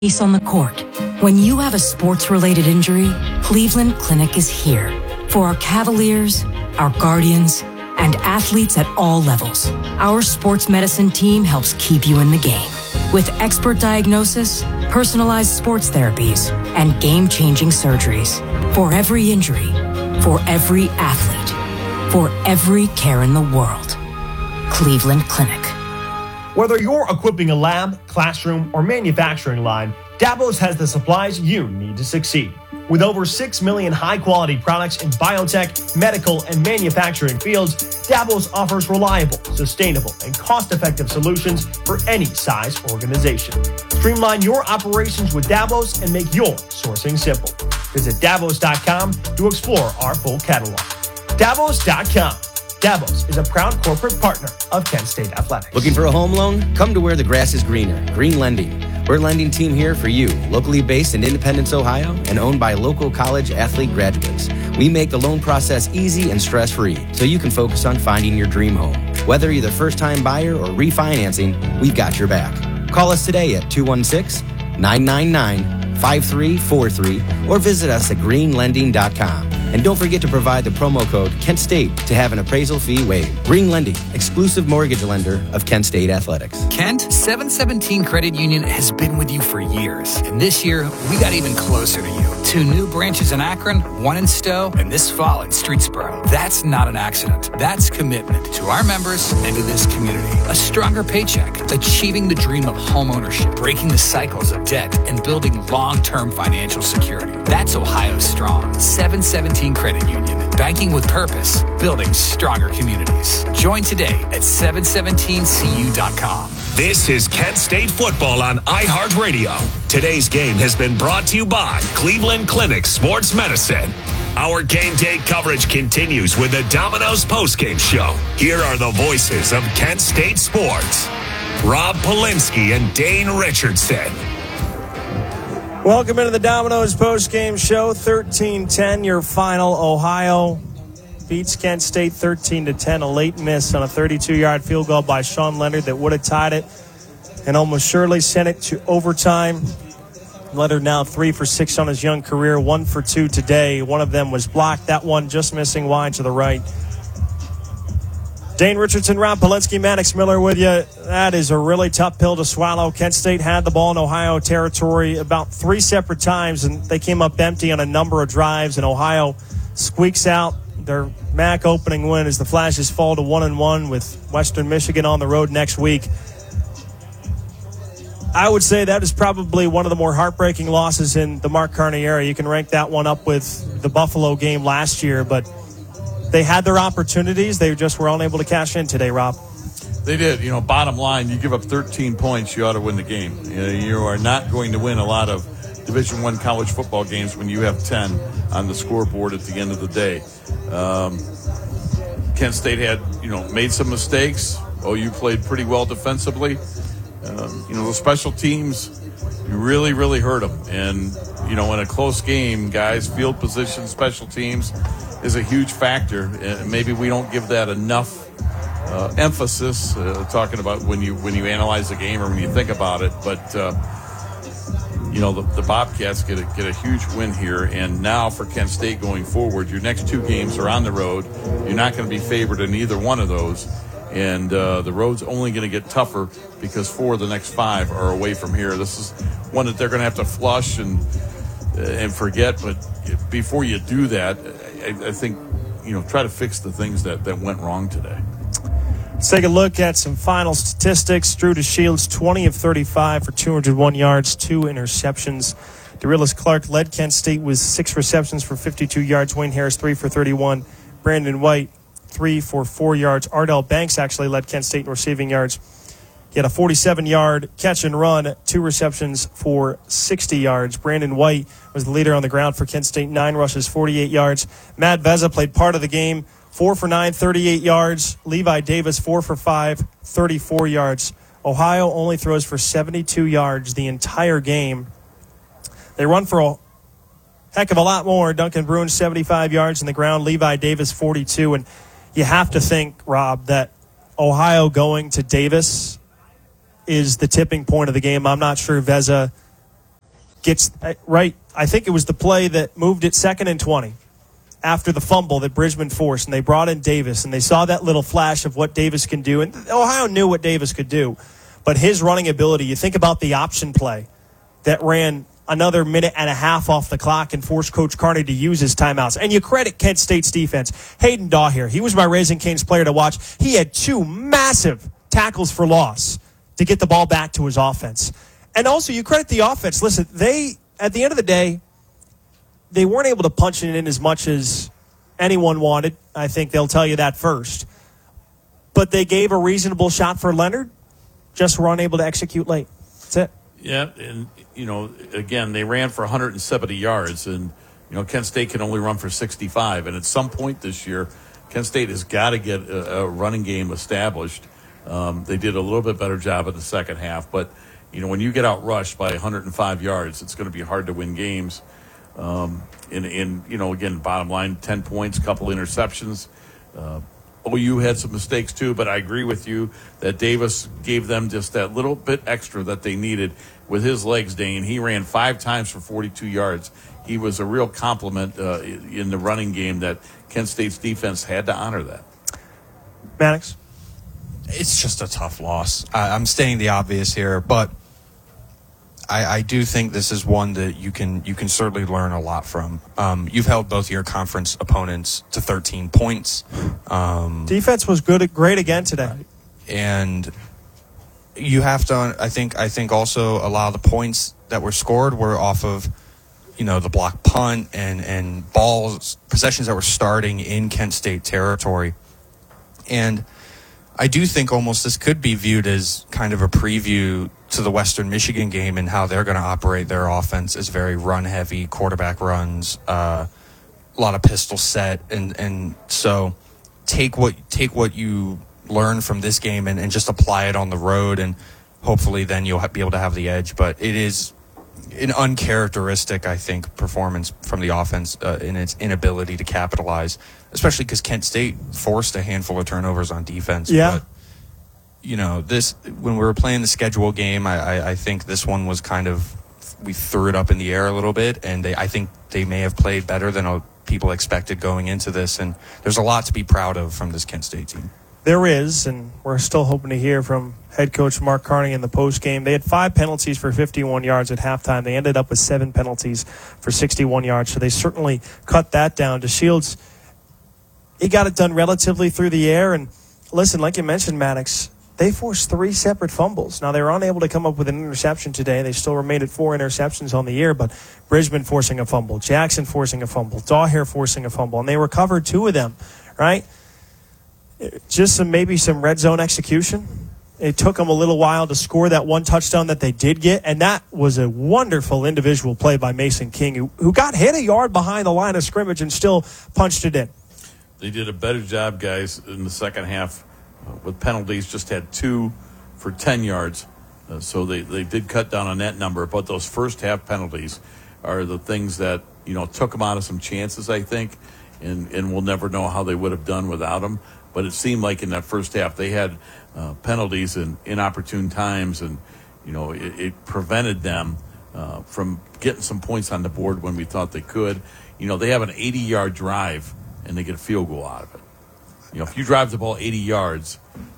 on the court. When you have a sports-related injury, Cleveland Clinic is here for our Cavaliers, our Guardians, and athletes at all levels. Our sports medicine team helps keep you in the game with expert diagnosis, personalized sports therapies, and game-changing surgeries for every injury, for every athlete, for every care in the world. Cleveland Clinic. Whether you're equipping a lab, classroom, or manufacturing line, Davos has the supplies you need to succeed. With over 6 million high-quality products in biotech, medical, and manufacturing fields, Davos offers reliable, sustainable, and cost-effective solutions for any size organization. Streamline your operations with Davos and make your sourcing simple. Visit Davos.com to explore our full catalog. Davos.com. Davos is a proud corporate partner of Kent State Athletics. Looking for a home loan? Come to where the grass is greener. Green Lending. We're a lending team here for you, locally based in Independence, Ohio, and owned by local college athlete graduates. We make the loan process easy and stress-free, so you can focus on finding your dream home. Whether you're the first-time buyer or refinancing, we've got your back. Call us today at 216-999-5343 or visit us at greenlending.com. And don't forget to provide the promo code Kent State to have an appraisal fee waived. Green Lending, exclusive mortgage lender of Kent State Athletics. Kent, 717 Credit Union has been with you for years. And this year, we got even closer to you. 2 new branches in Akron, 1 in Stowe, and this fall in Streetsboro. That's not an accident. That's commitment to our members and to this community. A stronger paycheck, achieving the dream of homeownership, breaking the cycles of debt, and building long-term financial security. That's Ohio Strong. 717 Credit Union. Banking with purpose, building stronger communities. Join today at 717cu.com. This is Kent State football on iHeartRadio. Today's game has been brought to you by Cleveland Clinic Sports Medicine. Our game day coverage continues with the Domino's postgame show. Here are the voices of Kent State sports, Rob Polinsky and Dane Richardson. Welcome into the Domino's postgame show. 13-10, your final. Ohio beats Kent State 13-10. A late miss on a 32-yard field goal by Sean Leonard that would have tied it and almost surely sent it to overtime. Leonard now 3 for 6 on his young career, 1 for 2 today. One of them was blocked. That one just missing wide to the right. Dane Richardson, Rob Polinsky, Maddox Miller with you. That is a really tough pill to swallow. Kent State had the ball in Ohio territory about 3 separate times, and they came up empty on a number of drives, and Ohio squeaks out their MAC opening win as the Flashes fall to 1-1 with Western Michigan on the road next week. I would say that is probably one of the more heartbreaking losses in the Mark Carney era. You can rank that one up with the Buffalo game last year, but they had their opportunities. They just were unable to cash in today, Rob. They did. Bottom line, you give up 13 points, you ought to win the game. You are not going to win a lot of Division I college football games when you have 10 on the scoreboard at the end of the day. Kent State had, made some mistakes. OU played pretty well defensively. The special teams really, really hurt them. And, in a close game, guys, field position, special teams is a huge factor. And maybe we don't give that enough emphasis, talking about when you analyze the game or when you think about it. But, the Bobcats get a huge win here. And now for Kent State going forward, your next 2 games are on the road. You're not going to be favored in either one of those. And the road's only going to get tougher because 4 of the next 5 are away from here. This is one that they're going to have to flush and forget. But before you do that, I think, try to fix the things that went wrong today. Let's take a look at some final statistics. Drew DeShields, 20 of 35 for 201 yards, 2 interceptions. DeRillis Clark led Kent State with 6 receptions for 52 yards. Wayne Harris, 3 for 31. Brandon White, 3 for 4 yards. Ardell Banks actually led Kent State in receiving yards. He had a 47-yard catch and run, 2 receptions for 60 yards. Brandon White was the leader on the ground for Kent State, 9 rushes, 48 yards. Matt Vezza played part of the game, 4 for 9, 38 yards. Levi Davis, 4 for 5, 34 yards. Ohio only throws for 72 yards the entire game. They run for a heck of a lot more. Duncan Bruin, 75 yards in the ground. Levi Davis, 42. And you have to think, Rob, that Ohio going to Davis is the tipping point of the game. I'm not sure Vezza gets right. I think it was the play that moved it 2nd and 20 after the fumble that Bridgman forced, and they brought in Davis, and they saw that little flash of what Davis can do. And Ohio knew what Davis could do, but his running ability, you think about the option play that ran another minute and a half off the clock and forced Coach Carney to use his timeouts. And you credit Kent State's defense. Hayden Daugherty, he was my Raising Cane's player to watch. He had 2 massive tackles for loss to get the ball back to his offense. And also, you credit the offense. Listen, they, at the end of the day, they weren't able to punch it in as much as anyone wanted. I think they'll tell you that first. But they gave a reasonable shot for Leonard, just were unable to execute late. That's it. Yeah, and, again, they ran for 170 yards, and, Kent State can only run for 65. And at some point this year, Kent State has got to get a running game established. They did a little bit better job in the second half, but, when you get outrushed by 105 yards, it's going to be hard to win games. Again, bottom line, 10 points, couple interceptions. OU had some mistakes too, but I agree with you that Davis gave them just that little bit extra that they needed with his legs, Dane. He ran 5 times for 42 yards. He was a real compliment in the running game that Kent State's defense had to honor that. Maddox? It's just a tough loss. I'm stating the obvious here, but I do think this is one that you can certainly learn a lot from. You've held both your conference opponents to 13 points. Defense was great again today. And you have to, I think also a lot of the points that were scored were off of, the block punt and balls, possessions that were starting in Kent State territory. And I do think almost this could be viewed as kind of a preview to the Western Michigan game and how they're going to operate their offense is very run-heavy, quarterback runs, a lot of pistol set. And so take what you learn from this game and just apply it on the road, and hopefully then you'll be able to have the edge. But it is an uncharacteristic, I think, performance from the offense in its inability to capitalize, especially because Kent State forced a handful of turnovers on defense. Yeah. But, this when we were playing the schedule game, I think this one was kind of, we threw it up in the air a little bit, and I think they may have played better than people expected going into this, and there's a lot to be proud of from this Kent State team. There is, and we're still hoping to hear from head coach Mark Carney in the postgame. They had 5 penalties for 51 yards at halftime. They ended up with 7 penalties for 61 yards, so they certainly cut that down. DeShields, he got it done relatively through the air, and listen, like you mentioned, Maddox, they forced 3 separate fumbles. Now, they were unable to come up with an interception today. They still remained at 4 interceptions on the year, but Bridgman forcing a fumble, Jackson forcing a fumble, Daugherty forcing a fumble, and they recovered 2 of them, right? Just maybe some red zone execution. It took them a little while to score that 1 touchdown that they did get, and that was a wonderful individual play by Mason King, who got hit a yard behind the line of scrimmage and still punched it in. They did a better job, guys, in the second half with penalties. Just had 2 for 10 yards. So they did cut down on that number. But those first half penalties are the things that, took them out of some chances, I think. And we'll never know how they would have done without them. But it seemed like in that first half they had penalties in inopportune times. And, it prevented them from getting some points on the board when we thought they could. They have an 80-yard drive, and they get a field goal out of it. If you drive the ball 80 yards,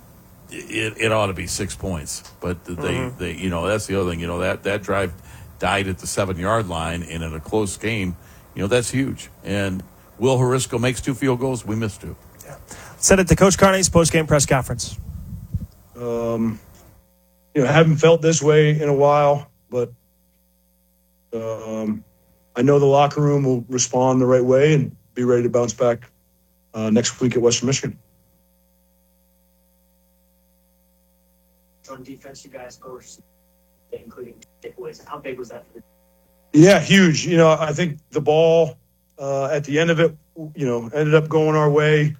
it ought to be 6 points. But they that's the other thing. That drive died at the 7-yard line, and in a close game, that's huge. And Will Horisco makes 2 field goals. We missed 2. Yeah. Send it to Coach Carney's post-game press conference. Haven't felt this way in a while, but I know the locker room will respond the right way and be ready to bounce back next week at Western Michigan. On defense, you guys scored, including takeaways. How big was that for you? Yeah, huge. I think the ball at the end of it, ended up going our way.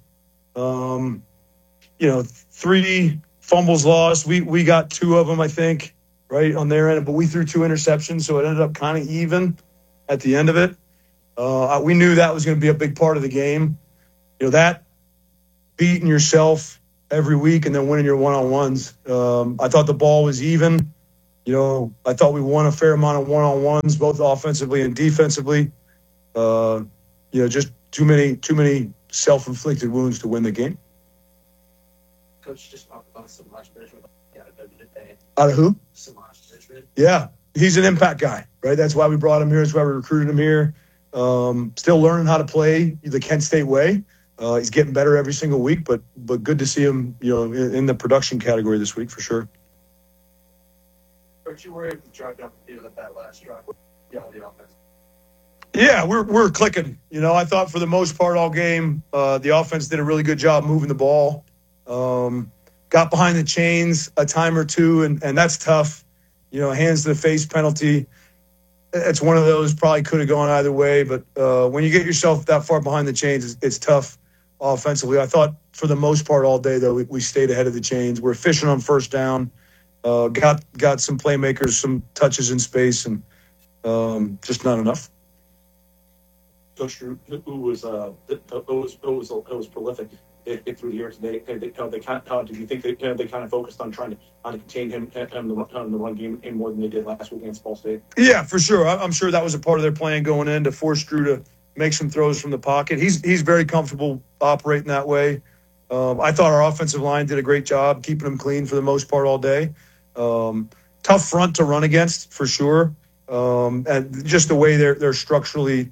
3 fumbles lost. We got 2 of them, I think, right on their end, but we threw 2 interceptions, so it ended up kind of even at the end of it. We knew that was going to be a big part of the game. That beating yourself every week and then winning your one-on-ones. I thought the ball was even. I thought we won a fair amount of one-on-ones, both offensively and defensively. Just too many self-inflicted wounds to win the game. Coach just talked about Samaj Bridgman. Out of who? Samaj Bridgman. Yeah, he's an impact guy, right? That's why we brought him here. That's why we recruited him here. Still learning how to play the Kent State way. He's getting better every single week, but good to see him, in the production category this week for sure. Aren't you worried to drive down the field at that last drive? The offense. Yeah, we're clicking. I thought for the most part all game, the offense did a really good job moving the ball. Got behind the chains a time or two, and that's tough. Hands to the face penalty. It's one of those, probably could have gone either way, but when you get yourself that far behind the chains, it's tough offensively. I thought for the most part all day, though, we stayed ahead of the chains. We're efficient on first down. Got some playmakers, some touches in space, and just not enough. Coach Drew, who was prolific through the years, do you think they kind of focused on trying to contain him in the run game more than they did last week against Ball State? Yeah, for sure. I'm sure that was a part of their plan going in, to force Drew to make some throws from the pocket. He's very comfortable operating that way. I thought our offensive line did a great job keeping him clean for the most part all day. Tough front to run against for sure, and just the way they're structurally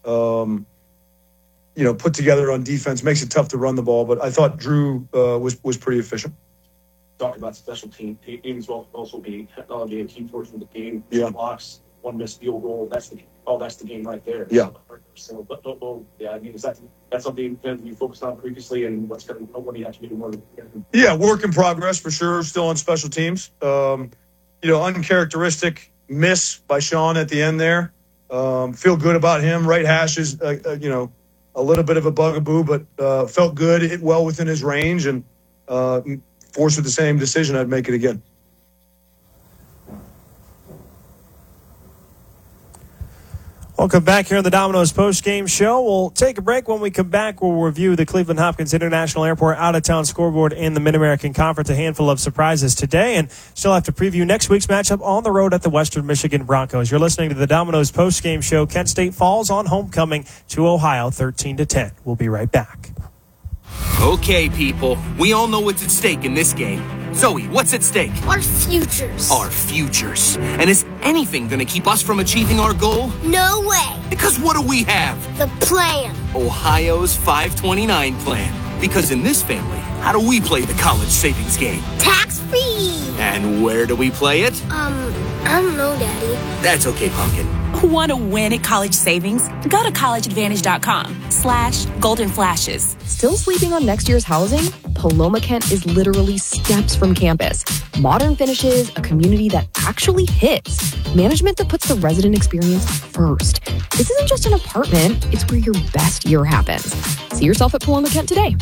put together on defense makes it tough to run the ball. But I thought Drew was pretty efficient. Talking about special teams also being a key portion of the game. Yeah. 2 blocks, 1 missed field goal. That's the game right there. Yeah. So, is that something that you focused on previously, and what do you have to do more? Yeah, work in progress for sure. Still on special teams. Uncharacteristic miss by Sean at the end there. Feel good about him. Right hash is a little bit of a bugaboo, but felt good. It well within his range, and forced with the same decision, I'd make it again. Welcome back here on the Domino's post-game show. We'll take a break. When we come back, we'll review the Cleveland Hopkins International Airport out-of-town scoreboard in the Mid-American Conference. A handful of surprises today, and still have to preview next week's matchup on the road at the Western Michigan Broncos. You're listening to the Domino's post-game show. Kent State falls on homecoming to Ohio 13-10. We'll be right back. Okay, people, we all know what's at stake in this game. Zoe, what's at stake? Our futures. Our futures. And is anything going to keep us from achieving our goal? No way. Because what do we have? The plan. Ohio's 529 plan. Because in this family, how do we play the college savings game? Tax-free. And where do we play it? I don't know, Daddy. That's okay, Pumpkin. Want to win at college savings? Go to collegeadvantage.com/golden flashes. Still sleeping on next year's housing? Paloma Kent is literally steps from campus. Modern finishes, a community that actually hits. Management that puts the resident experience first. This isn't just an apartment, it's where your best year happens. See yourself at Paloma Kent today.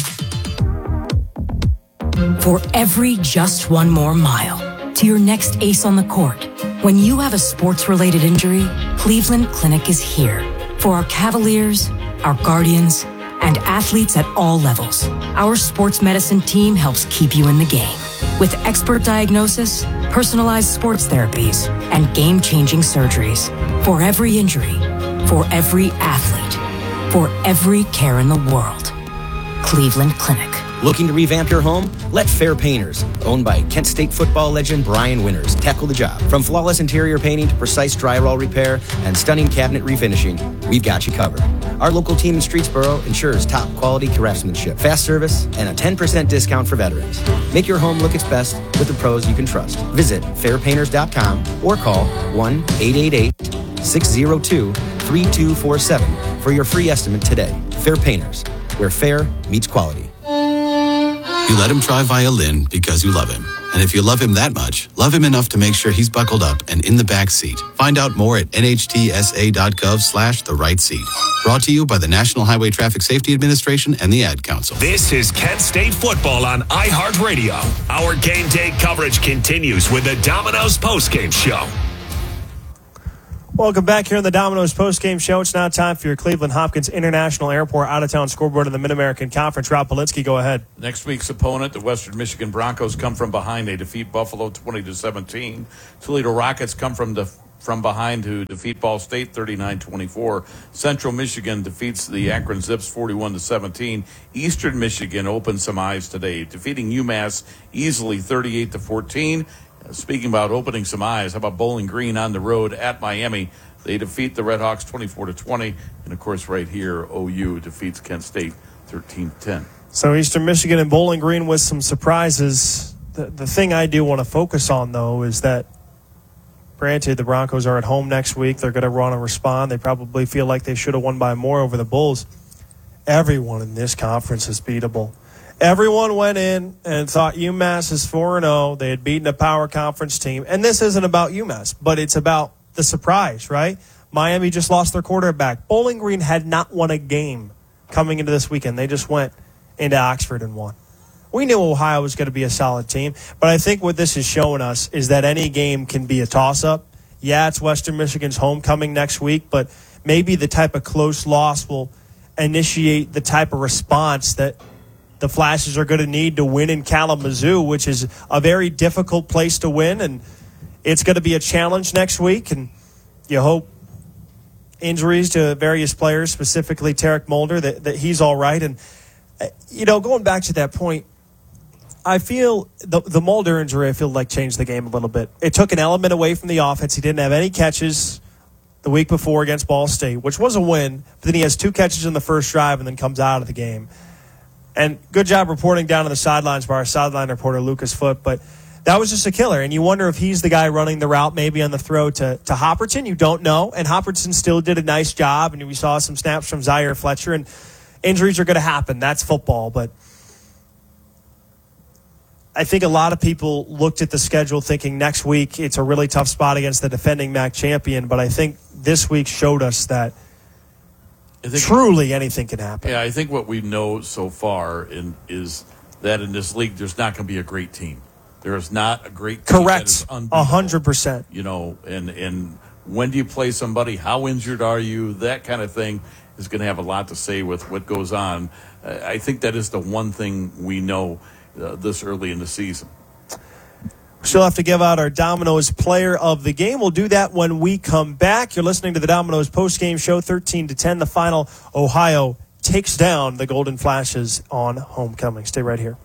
For every just one more mile to your next ace on the court, when you have a sports-related injury, Cleveland Clinic is here. For our Cavaliers, our Guardians, and athletes at all levels, our sports medicine team helps keep you in the game. With expert diagnosis, personalized sports therapies, and game-changing surgeries. For every injury, for every athlete, for every care in the world. Cleveland Clinic. Looking to revamp your home? Let Fair Painters, owned by Kent State football legend Brian Winters, tackle the job. From flawless interior painting to precise drywall repair and stunning cabinet refinishing, we've got you covered. Our local team in Streetsboro ensures top quality craftsmanship, fast service, and a 10% discount for veterans. Make your home look its best with the pros you can trust. Visit fairpainters.com or call 1-888-602-3247 for your free estimate today. Fair Painters, where fair meets quality. You let him try violin because you love him. And if you love him that much, love him enough to make sure he's buckled up and in the back seat. Find out more at nhtsa.gov/the right seat. Brought to you by the National Highway Traffic Safety Administration and the Ad Council. This is Kent State football on iHeartRadio. Our game day coverage continues with the Domino's postgame show. Welcome back here on the Domino's postgame show. It's now time for your Cleveland Hopkins International Airport out-of-town scoreboard in the Mid-American Conference. Rob Polinsky, go ahead. Next week's opponent, the Western Michigan Broncos, come from behind. They defeat Buffalo 20-17. Toledo Rockets come from behind to defeat Ball State 39-24. Central Michigan defeats the Akron Zips 41-17. Eastern Michigan opens some eyes today, defeating UMass easily 38-14. Speaking about opening some eyes, how about Bowling Green on the road at Miami? They defeat the Redhawks 24-20. And, of course, right here, OU defeats Kent State 13-10. So Eastern Michigan and Bowling Green with some surprises. The thing I do want to focus on, though, is that, granted, the Broncos are at home next week. They're going to run and respond. They probably feel like they should have won by more over the Bulls. Everyone in this conference is beatable. Everyone went in and thought UMass is 4-0. They had beaten a power conference team. And this isn't about UMass, but it's about the surprise, right? Miami just lost their quarterback. Bowling Green had not won a game coming into this weekend. They just went into Oxford and won. We knew Ohio was going to be a solid team, but I think what this is showing us is that any game can be a toss-up. Yeah, it's Western Michigan's homecoming next week, but maybe the type of close loss will initiate the type of response that the Flashes are going to need to win in Kalamazoo, which is a very difficult place to win, and it's going to be a challenge next week, and you hope injuries to various players, specifically Tarek Mulder, that he's all right. And, going back to that point, I feel the Mulder injury, I feel like changed the game a little bit. It took an element away from the offense. He didn't have any catches the week before against Ball State, which was a win, but then he has 2 catches in the first drive and then comes out of the game. And good job reporting down on the sidelines by our sideline reporter, Lucas Foote. But that was just a killer. And you wonder if he's the guy running the route, maybe on the throw to Hopperton. You don't know. And Hopperton still did a nice job. And we saw some snaps from Zaire Fletcher. And injuries are going to happen. That's football. But I think a lot of people looked at the schedule thinking next week it's a really tough spot against the defending MAC champion. But I think this week showed us that truly anything can happen. Yeah, I think what we know so far is that in this league, there's not going to be a great team. There is not a great team. Correct. 100%. And when do you play somebody? How injured are you? That kind of thing is going to have a lot to say with what goes on. I think that is the one thing we know this early in the season. We still have to give out our Domino's Player of the Game. We'll do that when we come back. You're listening to the Domino's postgame show, 13-10. The final, Ohio takes down the Golden Flashes on homecoming. Stay right here.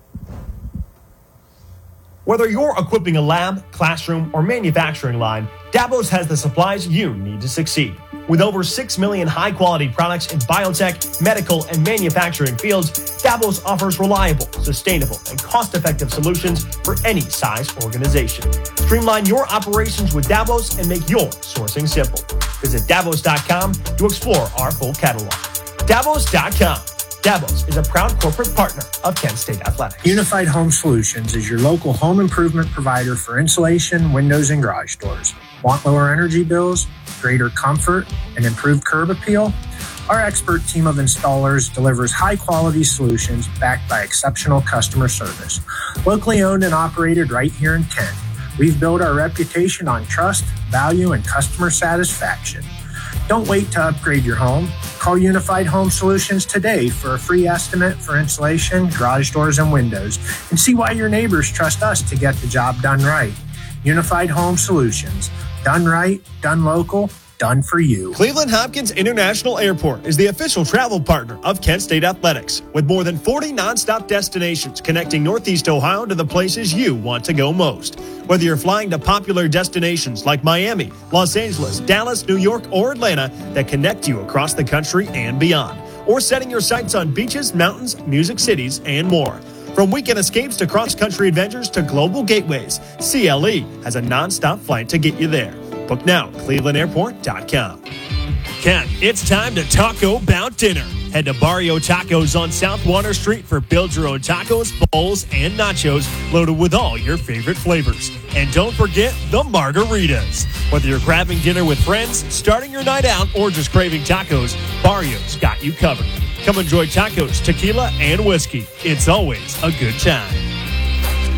Whether you're equipping a lab, classroom, or manufacturing line, Davos has the supplies you need to succeed. With over 6 million high-quality products in biotech, medical, and manufacturing fields, Davos offers reliable, sustainable, and cost-effective solutions for any size organization. Streamline your operations with Davos and make your sourcing simple. Visit Davos.com to explore our full catalog. Davos.com. Davos is a proud corporate partner of Kent State Athletics. Unified Home Solutions is your local home improvement provider for insulation, windows, and garage doors. Want lower energy bills, greater comfort, and improved curb appeal? Our expert team of installers delivers high-quality solutions backed by exceptional customer service. Locally owned and operated right here in Kent, we've built our reputation on trust, value, and customer satisfaction. Don't wait to upgrade your home. Call Unified Home Solutions today for a free estimate for insulation, garage doors, and windows, and see why your neighbors trust us to get the job done right. Unified Home Solutions. Done right, done local, done for you. Cleveland Hopkins International Airport is the official travel partner of Kent State Athletics, with more than 40 nonstop destinations connecting Northeast Ohio to the places you want to go most. Whether you're flying to popular destinations like Miami, Los Angeles, Dallas, New York, or Atlanta that connect you across the country and beyond, or setting your sights on beaches, mountains, music cities, and more. From weekend escapes to cross-country adventures to global gateways, CLE has a nonstop flight to get you there. Book now, clevelandairport.com. Ken, it's time to talk about dinner. Head to Barrio Tacos on South Water Street for build your own tacos, bowls, and nachos loaded with all your favorite flavors. And don't forget the margaritas. Whether you're grabbing dinner with friends, starting your night out, or just craving tacos, Barrio's got you covered. Come enjoy tacos, tequila, and whiskey. It's always a good time.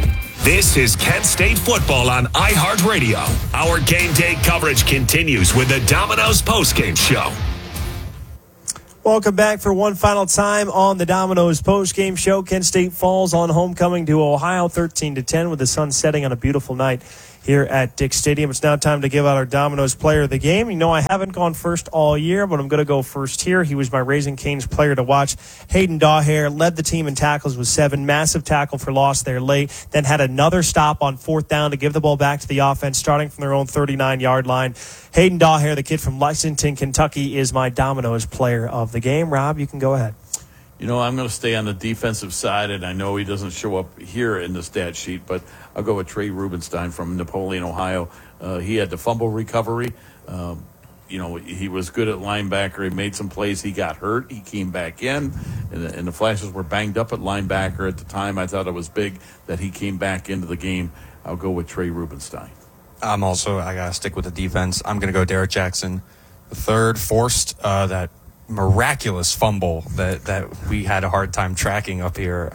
This is Kent State football on iHeartRadio. Our game day coverage continues with the Domino's postgame show. Welcome back for one final time on the Domino's postgame show. Kent State falls on homecoming to Ohio 13-10 with the sun setting on a beautiful night here at Dick Stadium. It's now time to give out our Domino's player of the game. You know, I haven't gone first all year, but I'm going to go first here. He was my Raising Cane's player to watch. Hayden Daugherty led the team in tackles with 7. Massive tackle for loss there late. Then had another stop on 4th down to give the ball back to the offense, starting from their own 39-yard line. Hayden Daugherty, the kid from Lexington, Kentucky, is my Domino's player of the game. Rob, you can go ahead. You know, I'm going to stay on the defensive side, and I know he doesn't show up here in the stat sheet, but I'll go with Trey Rubenstein from Napoleon, Ohio. He had the fumble recovery. You know, he was good at linebacker. He made some plays. He got hurt. He came back in, and the Flashes were banged up at linebacker at the time. I thought it was big that he came back into the game. I'll go with Trey Rubenstein. I got to stick with the defense. I'm going to go Derek Jackson. The third forced that miraculous fumble that we had a hard time tracking up here.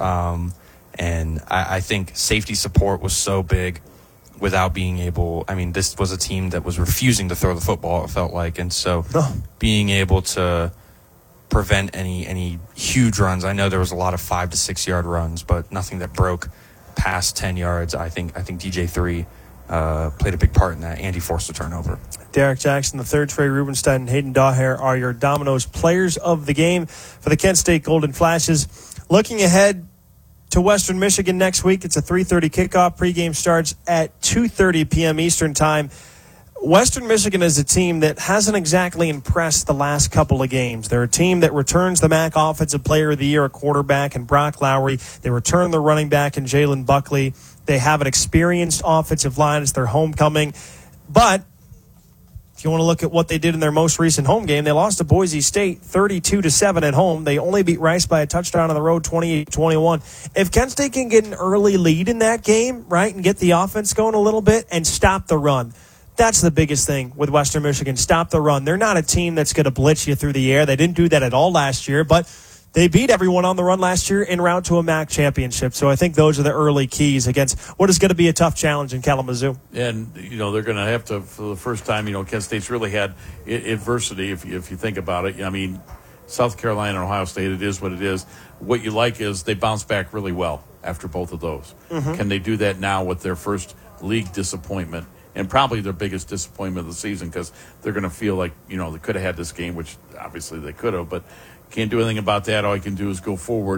And I think safety support was so big without being able. I mean, this was a team that was refusing to throw the football, it felt like. And so being able to prevent any huge runs. I know there was a lot of 5 to 6 yard runs, but nothing that broke past 10 yards. I think DJ3 played a big part in that. Andy forced a turnover. Derek Jackson, the third, Trey Rubenstein, and Hayden Daugherty are your Domino's players of the game for the Kent State Golden Flashes. Looking ahead to Western Michigan next week, it's a 3:30 kickoff. Pregame starts at 2:30 p.m. Eastern Time. Western Michigan is a team that hasn't exactly impressed the last couple of games. They're a team that returns the MAC Offensive Player of the Year, a quarterback, and Brock Lowry. They return the running back and Jalen Buckley. They have an experienced offensive line. It's their homecoming. But if you want to look at what they did in their most recent home game, they lost to Boise State 32-7 at home. They only beat Rice by a touchdown on the road, 28-21. If Kent State can get an early lead in that game, right, and get the offense going a little bit and stop the run, that's the biggest thing with Western Michigan. Stop the run. They're not a team that's going to blitz you through the air. They didn't do that at all last year, but they beat everyone on the run last year en route to a MAC championship. So I think those are the early keys against what is going to be a tough challenge in Kalamazoo. And, you know, they're going to have to, for the first time, you know, Kent State's really had adversity, if you think about it. I mean, South Carolina and Ohio State, it is what it is. What you like is they bounce back really well after both of those. Mm-hmm. Can they do that now with their first league disappointment? And probably their biggest disappointment of the season, because they're going to feel like, you know, they could have had this game, which obviously they could have, but can't do anything about that. All you can do is go forward.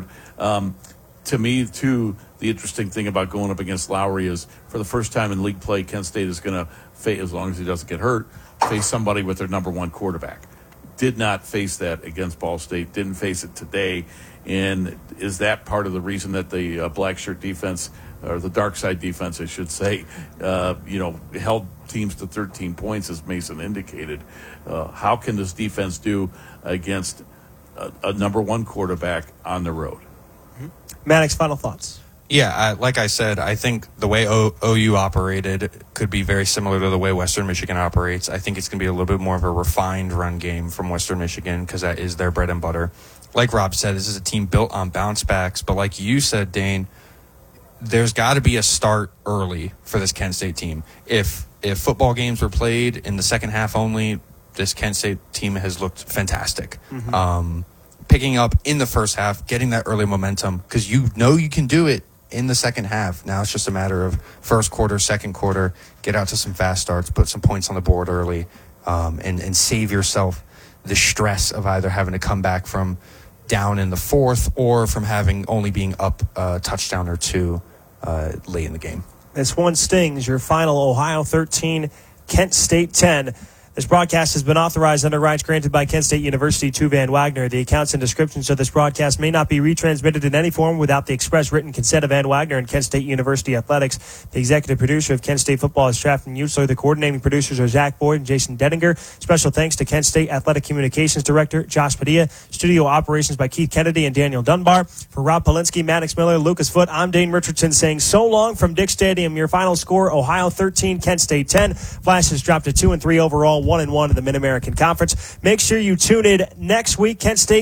To me, too, the interesting thing about going up against Lowry is for the first time in league play, Kent State is going to face, as long as he doesn't get hurt, face somebody with their number one quarterback. Did not face that against Ball State, didn't face it today. And is that part of the reason that the black shirt defense, or the dark side defense, I should say, you know, held teams to 13 points, as Mason indicated? How can this defense do against a number one quarterback on the road? Maddox, final thoughts. Yeah, like I said, I think the way OU operated could be very similar to the way Western Michigan operates. I think it's going to be a little bit more of a refined run game from Western Michigan, because that is their bread and butter. Like Rob said, this is a team built on bounce backs. But like you said, Dane, there's got to be a start early for this Kent State team. If football games were played in the second half only, this Kent State team has looked fantastic. Mm-hmm. Picking up in the first half, getting that early momentum, because you know you can do it in the second half. Now it's just a matter of first quarter, second quarter, get out to some fast starts, put some points on the board early, and save yourself the stress of either having to come back from down in the fourth or from having only being up a touchdown or two late in the game. This one stings. Your final: Ohio 13, Kent State 10. This broadcast has been authorized under rights granted by Kent State University to Van Wagner. The accounts and descriptions of this broadcast may not be retransmitted in any form without the express written consent of Van Wagner and Kent State University Athletics. The executive producer of Kent State Football is Trafton Utzler. The coordinating producers are Zach Boyd and Jason Dedinger. Special thanks to Kent State Athletic Communications Director Josh Padilla. Studio operations by Keith Kennedy and Daniel Dunbar. For Rob Polinsky, Maddox Miller, Lucas Foote, I'm Dane Richardson saying so long from Dick Stadium. Your final score: Ohio 13, Kent State 10. Flashes dropped to 2-3 overall, 1-1 in the Mid-American Conference. Make sure you tune in next week. Kent State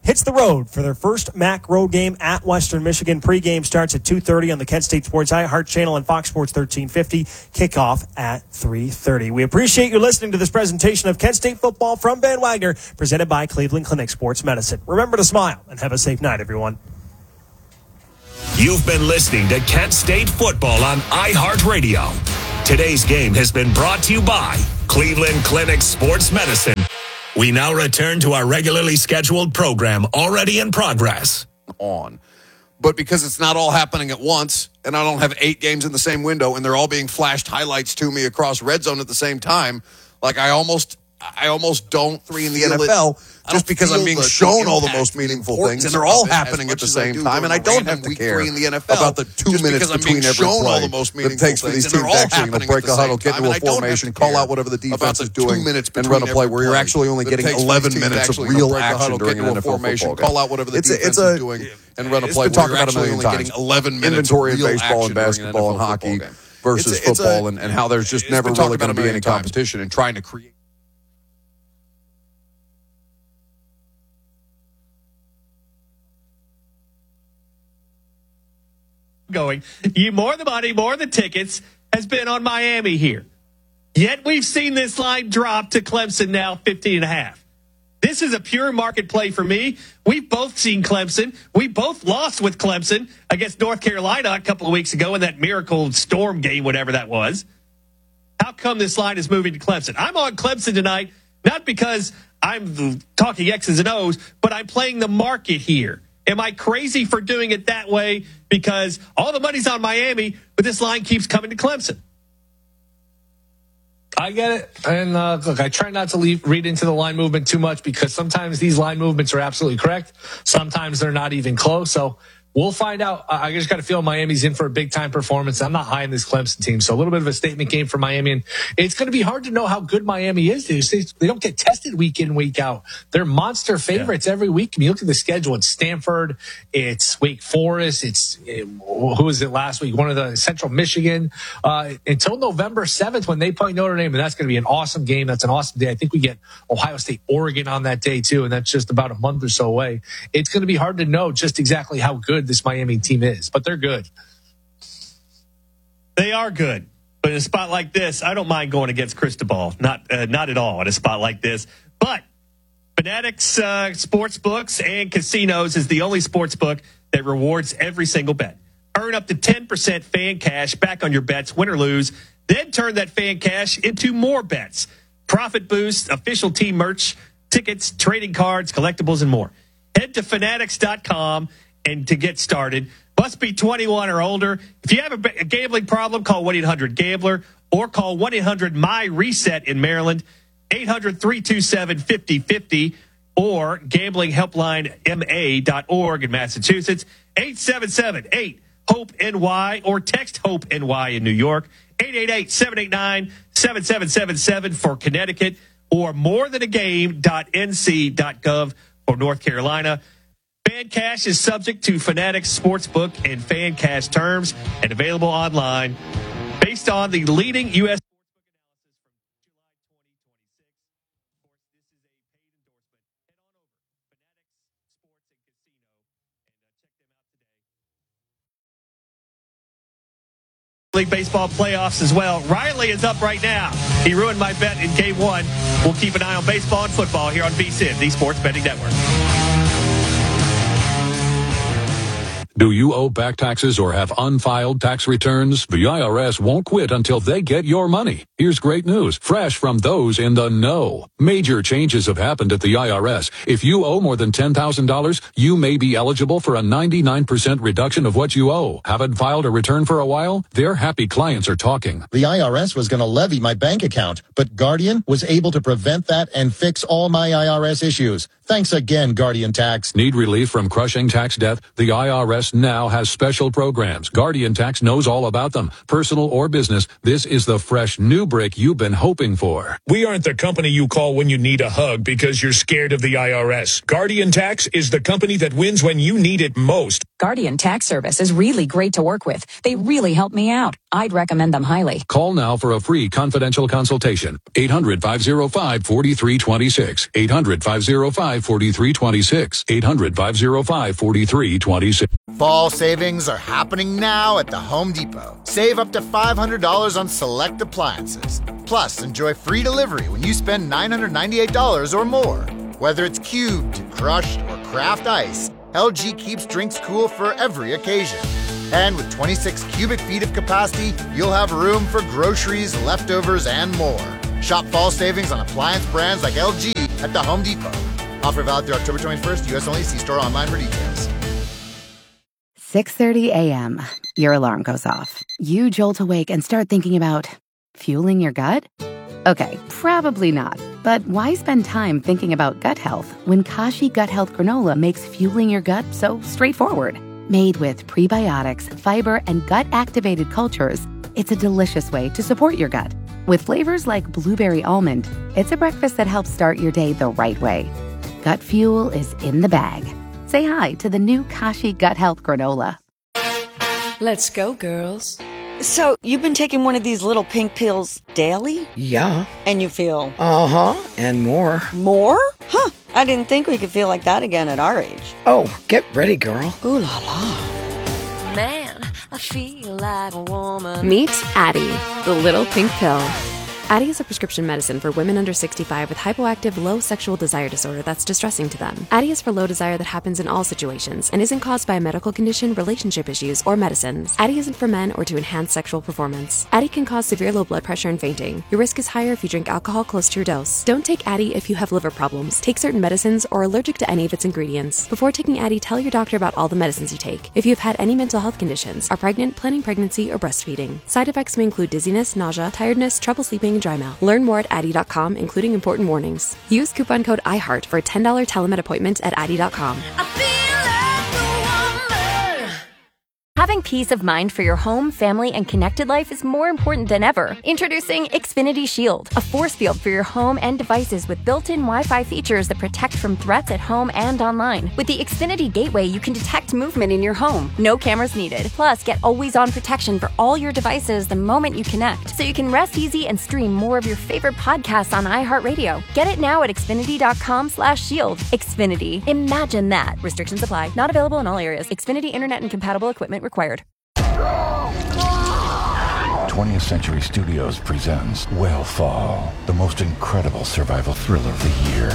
hits the road for their first MAC road game at Western Michigan. Pregame starts at 2:30 on the Kent State Sports iHeart channel and Fox Sports 1350. Kickoff at 3:30. We appreciate you listening to this presentation of Kent State football from Van Wagner, presented by Cleveland Clinic Sports Medicine. Remember to smile and have a safe night, everyone. You've been listening to Kent State football on iHeartRadio. Today's game has been brought to you by Cleveland Clinic Sports Medicine. We now return to our regularly scheduled program, already in progress. But because it's not all happening at once, and I don't have 8 games in the same window, and they're all being flashed highlights to me across Red Zone at the same time, like I almost don't 3 in the NFL just because I'm being shown all the most meaningful things, and they're all happening at the same time, and I don't have to care in the NFL about the 2 minutes between every play that it takes for these teams to actually break a huddle, get into a formation, call out whatever the defense is doing, and run a play where you're actually only getting 11 minutes of real action during an NFL football game. Call out whatever the defense is doing and run a play where you're actually only getting 11 minutes of real action. Inventory in baseball and basketball and hockey versus football, and how there's just never really going to be any competition and trying to create. Going, more the money, more the tickets has been on Miami here. Yet we've seen this line drop to Clemson now 15.5. This is a pure market play for me. We've both seen Clemson. We both lost with Clemson against North Carolina a couple of weeks ago in that miracle storm game, whatever that was. How come this line is moving to Clemson? I'm on Clemson tonight, not because I'm talking X's and O's, but I'm playing the market here. Am I crazy for doing it that way? Because all the money's on Miami, but this line keeps coming to Clemson. I get it. And look, I try not to read into the line movement too much because sometimes these line movements are absolutely correct. Sometimes they're not even close. So we'll find out. I just got to feel Miami's in for a big-time performance. I'm not high in this Clemson team, so a little bit of a statement game for Miami. And it's going to be hard to know how good Miami is. They don't get tested week in, week out. They're monster favorites every week. I mean, you look at the schedule. It's Stanford. It's Wake Forest. Who was it last week? One of the Central Michigan. Until November 7th when they play Notre Dame, and that's going to be an awesome game. That's an awesome day. I think we get Ohio State, Oregon on that day, too, and that's just about a month or so away. It's going to be hard to know just exactly how good this Miami team is, but they're good. They are good, but in a spot like this, I don't mind going against Cristobal. Not at all in a spot like this. But Fanatics Sportsbooks and Casinos is the only sportsbook that rewards every single bet. Earn up to 10% fan cash back on your bets, win or lose. Then turn that fan cash into more bets. Profit boost, official team merch, tickets, trading cards, collectibles, and more. Head to fanatics.com and to get started. Must be 21 or older. If you have a gambling problem, call 1-800-GAMBLER or call 1-800-MY-RESET in Maryland, 800-327-5050 or gamblinghelplinema.org in Massachusetts, 877-8-HOPE-NY or text HOPE-NY in New York, 888-789-7777 for Connecticut or morethanagame.nc.gov for North Carolina. Fan Cash is subject to Fanatics Sportsbook and Fan Cash terms and available online based on the leading U.S. League Baseball playoffs as well. Riley is up right now. He ruined my bet in game 1. We'll keep an eye on baseball and football here on VSiN, the Sports Betting Network. Do you owe back taxes or have unfiled tax returns? The IRS won't quit until they get your money. Here's great news, fresh from those in the know. Major changes have happened at the IRS. If you owe more than $10,000, you may be eligible for a 99% reduction of what you owe. Haven't filed a return for a while? Their happy clients are talking. The IRS was going to levy my bank account, but Guardian was able to prevent that and fix all my IRS issues. Thanks again, Guardian Tax. Need relief from crushing tax debt? The IRS now has special programs. Guardian Tax knows all about them. Personal or business, this is the fresh new break you've been hoping for. We aren't the company you call when you need a hug because you're scared of the IRS. Guardian Tax is the company that wins when you need it most. Guardian Tax Service is really great to work with. They really help me out. I'd recommend them highly. Call now for a free confidential consultation. 800-505-4326. 800-505-4326. 800-505-4326. Fall savings are happening now at the Home Depot. Save up to $500 on select appliances. Plus, enjoy free delivery when you spend $998 or more. Whether it's cubed, crushed, or craft ice, LG keeps drinks cool for every occasion. And with 26 cubic feet of capacity, you'll have room for groceries, leftovers, and more. Shop fall savings on appliance brands like LG at the Home Depot. Offer valid through October 21st, U.S. only. See store online for details. 6:30 a.m. Your alarm goes off. You jolt awake and start thinking about fueling your gut? Okay, probably not. But why spend time thinking about gut health when Kashi Gut Health Granola makes fueling your gut so straightforward? Made with prebiotics, fiber, and gut-activated cultures, it's a delicious way to support your gut. With flavors like blueberry almond, it's a breakfast that helps start your day the right way. Gut fuel is in the bag. Say hi to the new Kashi Gut Health Granola. Let's go, girls. So, you've been taking one of these little pink pills daily? Yeah. And you feel? Uh-huh, and more. More? Huh, I didn't think we could feel like that again at our age. Oh, get ready, girl. Ooh la la. Man, I feel like a woman. Meet Addie, the little pink pill. Addie is a prescription medicine for women under 65 with hypoactive low sexual desire disorder that's distressing to them. Addie is for low desire that happens in all situations and isn't caused by a medical condition, relationship issues, or medicines. Addie isn't for men or to enhance sexual performance. Addie can cause severe low blood pressure and fainting. Your risk is higher if you drink alcohol close to your dose. Don't take Addie if you have liver problems, take certain medicines, or are allergic to any of its ingredients. Before taking Addie, tell your doctor about all the medicines you take. If you have had any mental health conditions, are pregnant, planning pregnancy, or breastfeeding. Side effects may include dizziness, nausea, tiredness, trouble sleeping, and dry mouth. Learn more at Addie.com, including important warnings. Use coupon code IHEART for a $10 telemed appointment at Addie.com. Having peace of mind for your home, family, and connected life is more important than ever. Introducing Xfinity Shield, a force field for your home and devices with built-in Wi-Fi features that protect from threats at home and online. With the Xfinity Gateway, you can detect movement in your home. No cameras needed. Plus, get always-on protection for all your devices the moment you connect, so you can rest easy and stream more of your favorite podcasts on iHeartRadio. Get it now at Xfinity.com/shield. Xfinity. Imagine that. Restrictions apply. Not available in all areas. Xfinity Internet and compatible equipment required. 20th Century Studios presents Whale the most incredible survival thriller of the year.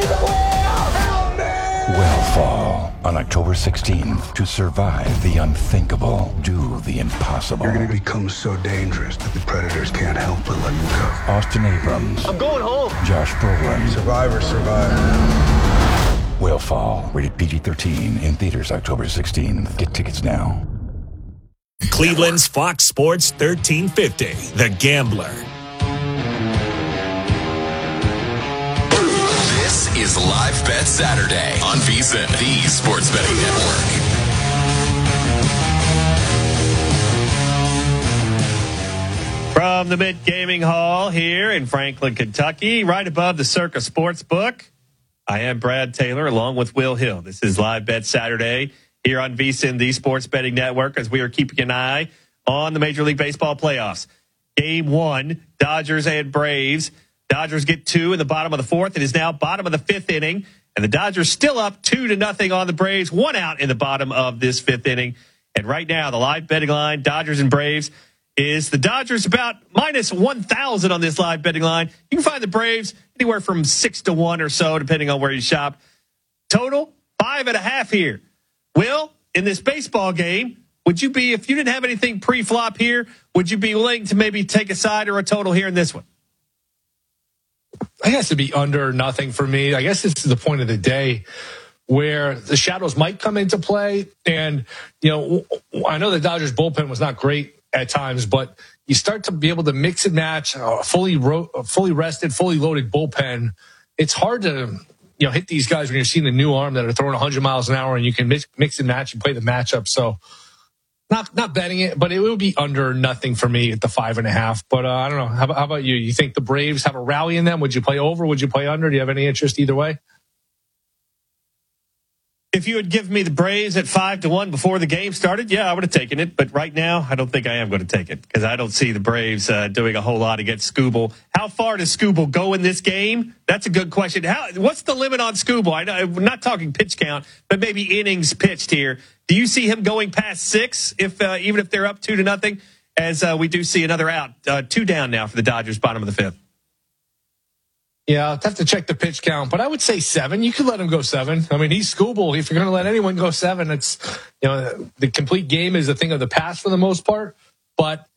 Whale on October 16th. To survive the unthinkable, do the impossible. You're going to become so dangerous that the predators can't help but let you go. Austin Abrams. I'm going home. Josh Brolin. Survivor. Whale, rated PG-13, in theaters October 16th. Get tickets now. Cleveland's Fox Sports 1350, The Gambler. This is Live Bet Saturday on VSiN, the Sports Betting Network. From the Mid Gaming Hall here in Franklin, Kentucky, right above the Circa Sportsbook, I am Brad Taylor along with Will Hill. This is Live Bet Saturday here on VSiN, the Sports Betting Network, as we are keeping an eye on the Major League Baseball playoffs. Game 1, Dodgers and Braves. Dodgers get 2 in the bottom of the 4th. It is now bottom of the 5th inning, and the Dodgers still up 2-0 on the Braves. 1 out in the bottom of this 5th inning. And right now, the live betting line, Dodgers and Braves, is the Dodgers about minus 1,000 on this live betting line. You can find the Braves anywhere from 6-1 or so, depending on where you shop. Total, 5.5 here. Will, in this baseball game, would you be, if you didn't have anything pre-flop here, would you be willing to maybe take a side or a total here in this one? I guess it'd be under or nothing for me. I guess it's the point of the day where the shadows might come into play. And, you know, I know the Dodgers bullpen was not great at times, but you start to be able to mix and match a fully rested, fully loaded bullpen. It's hard to, hit these guys when you're seeing a new arm that are throwing 100 miles an hour and you can mix and match and play the matchup. So not betting it, but it will be under nothing for me at the 5.5. But I don't know. How about you? You think the Braves have a rally in them? Would you play over? Would you play under? Do you have any interest either way? If you had given me the Braves at 5-1 before the game started, yeah, I would have taken it. But right now, I don't think I am going to take it because I don't see the Braves doing a whole lot against Skubal. How far does Skubal go in this game? That's a good question. What's the limit on Skubal? I'm not talking pitch count, but maybe innings pitched here. Do you see him going past 6 even if they're up 2-0? As we do see another out, 2 down now for the Dodgers, bottom of the 5th. Yeah, I'll have to check the pitch count, but I would say 7. You could let him go 7. I mean, he's Skubal. If you're going to let anyone go 7, it's, the complete game is a thing of the past for the most part. But,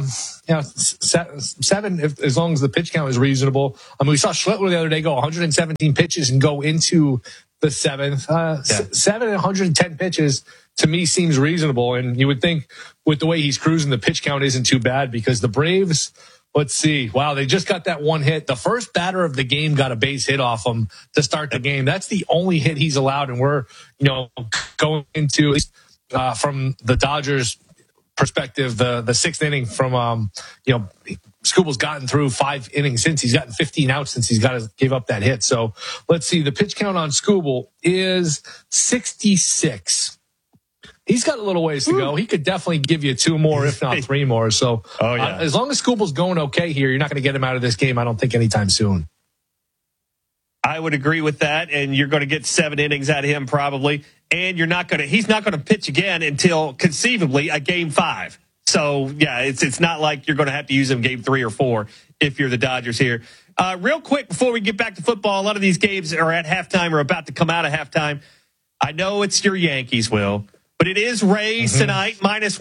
7, as long as the pitch count is reasonable. I mean, we saw Schlittler the other day go 117 pitches and go into the 7th. 7 and 110 pitches to me seems reasonable. And you would think with the way he's cruising, the pitch count isn't too bad because the Braves, let's see. Wow, they just got that one hit. The first batter of the game got a base hit off him to start the game. That's the only hit he's allowed, and we're, going into, from the Dodgers' perspective, the 6th inning from, Skubal's gotten through 5 innings since. He's gotten 15 outs since gave up that hit. So let's see. The pitch count on Skubal is 66. He's got a little ways to go. He could definitely give you 2 more, if not 3 more. So as long as Skubal's going okay here, you're not going to get him out of this game, I don't think, anytime soon. I would agree with that, and you're going to get 7 innings out of him probably, and he's not going to pitch again until conceivably a game 5. So, yeah, it's not like you're going to have to use him game 3 or 4 if you're the Dodgers here. Real quick, before we get back to football, a lot of these games are at halftime or about to come out of halftime. I know it's your Yankees, Will. But it is Rays tonight, minus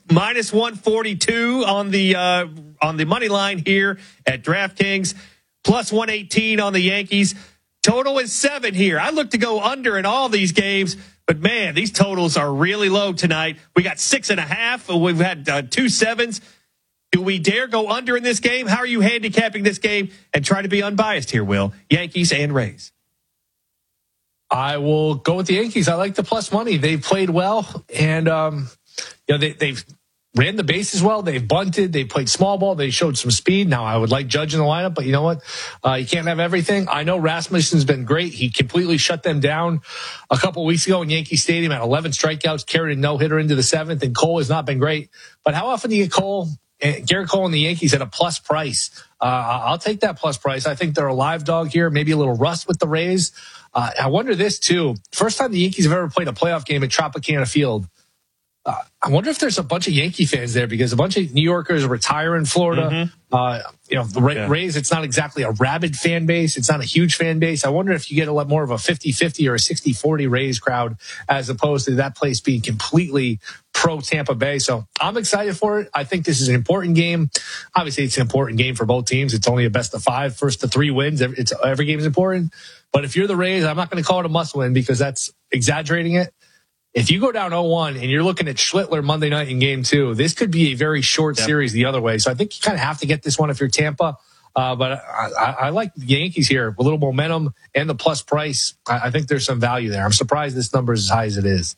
142 on the money line here at DraftKings, plus 118 on the Yankees. Total is 7 here. I look to go under in all these games, but man, these totals are really low tonight. We got 6.5. We've had 2 7s. Do we dare go under in this game? How are you handicapping this game? And try to be unbiased here, Will. Yankees and Rays. I will go with the Yankees. I like the plus money. They've played well, and they've ran the bases well. They've bunted. They played small ball. They showed some speed. Now I would like Judge in the lineup, but you know what? You can't have everything. I know Rasmussen's been great. He completely shut them down a couple weeks ago in Yankee Stadium at 11 strikeouts, carried a no-hitter into the 7th, and Cole has not been great. But how often do you get Garrett Cole and the Yankees at a plus price? I'll take that plus price. I think they're a live dog here. Maybe a little rust with the Rays. I wonder this, too. First time the Yankees have ever played a playoff game at Tropicana Field. I wonder if there's a bunch of Yankee fans there because a bunch of New Yorkers retire in Florida. The Rays, it's not exactly a rabid fan base. It's not a huge fan base. I wonder if you get a lot more of a 50-50 or a 60-40 Rays crowd as opposed to that place being completely pro Tampa Bay. So I'm excited for it. I think this is an important game. Obviously, it's an important game for both teams. It's only a best of 5, first to 3 wins. Every game is important. But if you're the Rays, I'm not going to call it a must win because that's exaggerating it. If you go down 0-1 and you're looking at Schlittler Monday night in game 2, this could be a very short series the other way. So I think you kind of have to get this one if you're Tampa. But I like the Yankees here. A little momentum and the plus price. I think there's some value there. I'm surprised this number is as high as it is.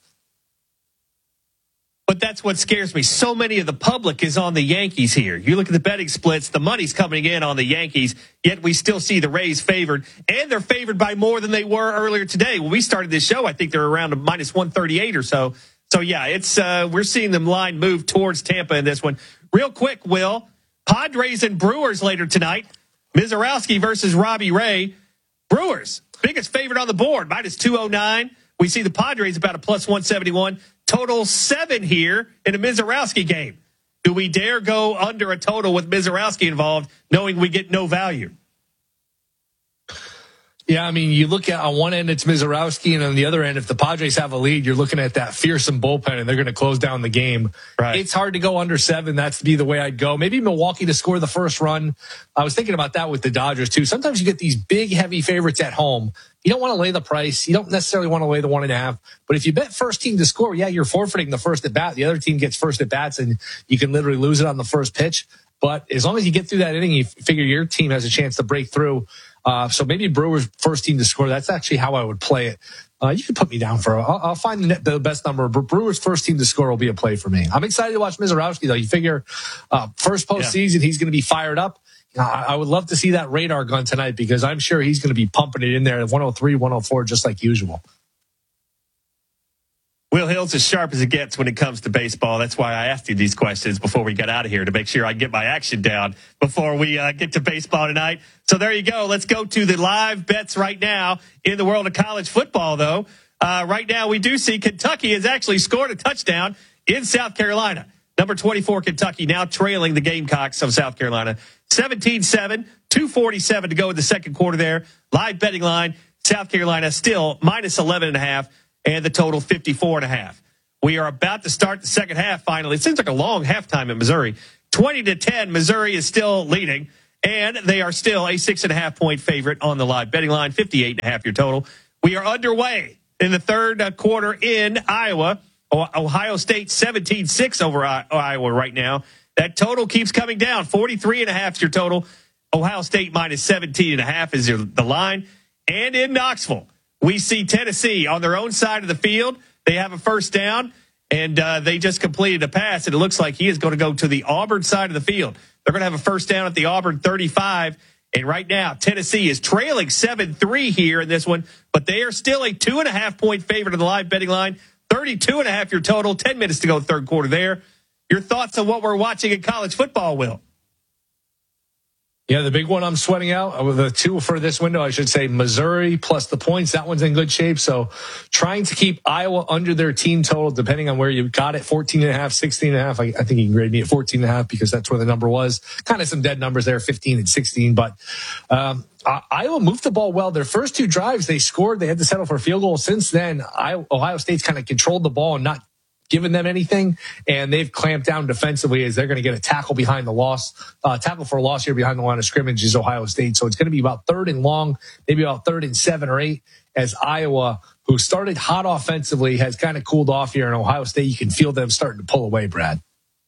But that's what scares me. So many of the public is on the Yankees here. You look at the betting splits, the money's coming in on the Yankees, yet we still see the Rays favored, and they're favored by more than they were earlier today. When we started this show, I think they're around a minus 138 or so. So, yeah, it's we're seeing the line move towards Tampa in this one. Real quick, Will, Padres and Brewers later tonight. Mizorowski versus Robbie Ray. Brewers, biggest favorite on the board, minus 209. We see the Padres about a plus 171. Total 7 here in a Mizorowski game. Do we dare go under a total with Mizorowski involved, knowing we get no value? Yeah, I mean, you look at on one end, it's Mizorowski, and on the other end, if the Padres have a lead, you're looking at that fearsome bullpen, and they're going to close down the game. Right. It's hard to go under 7. That's be the way I'd go. Maybe Milwaukee to score the first run. I was thinking about that with the Dodgers, too. Sometimes you get these big, heavy favorites at home. You don't want to lay the price. You don't necessarily want to lay the 1.5. But if you bet first team to score, yeah, you're forfeiting the first at bat. The other team gets first at bats, and you can literally lose it on the first pitch. But as long as you get through that inning, you figure your team has a chance to break through. So maybe Brewers first team to score. That's actually how I would play it. You can put me down for I'll find the best number. Brewers first team to score will be a play for me. I'm excited to watch Mizorowski, though. You figure first postseason, he's going to be fired up. I would love to see that radar gun tonight because I'm sure he's going to be pumping it in there at 103, 104, just like usual. Will Hill's as sharp as it gets when it comes to baseball. That's why I asked you these questions before we got out of here, to make sure I get my action down before we get to baseball tonight. So there you go. Let's go to the live bets right now in the world of college football, though. Right now, we do see Kentucky has actually scored a touchdown in South Carolina. Number 24, Kentucky, now trailing the Gamecocks of South Carolina. 17-7, 2:47 to go in the second quarter there. Live betting line, South Carolina still minus 11.5. And the total 54.5. We are about to start the second half finally. It seems like a long halftime in Missouri. 20-10, Missouri is still leading, and they are still a 6.5-point favorite on the live betting line, 58.5 your total. We are underway in the third quarter in Iowa. Ohio State 17-6 over Iowa right now. That total keeps coming down. 43.5 is your total. Ohio State minus 17.5 is the line. And in Knoxville, we see Tennessee on their own side of the field. They have a first down, and they just completed a pass, and it looks like he is going to go to the Auburn side of the field. They're going to have a first down at the Auburn 35, and right now Tennessee is trailing 7-3 here in this one, but they are still a 2.5-point favorite in the live betting line. 32.5 your total, 10 minutes to go third quarter there. Your thoughts on what we're watching in college football, Will? Yeah, the big one I'm sweating out, the two for this window, I should say, Missouri plus the points. That one's in good shape. So trying to keep Iowa under their team total, depending on where you got it, 14.5, 16.5. I think you can grade me at 14.5 because that's where the number was. Kind of some dead numbers there, 15 and 16. But Iowa moved the ball well. Their first two drives, they scored. They had to settle for a field goal. Since then, Ohio State's kind of controlled the ball and not given them anything, and they've clamped down defensively as they're going to get a tackle behind the loss, tackle for a loss here behind the line of scrimmage is Ohio State. So it's going to be about third and long, maybe about third and 7 or 8 as Iowa, who started hot offensively, has kind of cooled off here. In Ohio State, you can feel them starting to pull away, Brad.